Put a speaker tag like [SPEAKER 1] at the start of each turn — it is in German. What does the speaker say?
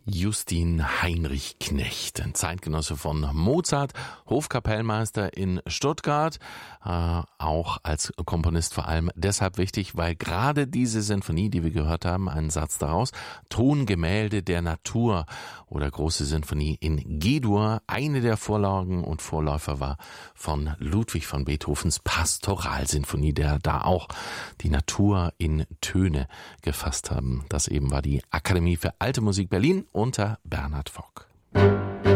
[SPEAKER 1] Justin Heinrich Knecht, ein Zeitgenosse von Mozart, Hofkapellmeister in Stuttgart, auch als Komponist vor allem deshalb wichtig, weil gerade diese Sinfonie, die wir gehört haben, einen Satz daraus, Tongemälde der Natur oder große Sinfonie in G-Dur, eine der Vorlagen und Vorläufer war von Ludwig van Beethovens Pastoralsinfonie, der da auch die Natur in Töne gefasst haben. Das eben war die Akademie für Alte Musik Berlin unter Bernhard Fock.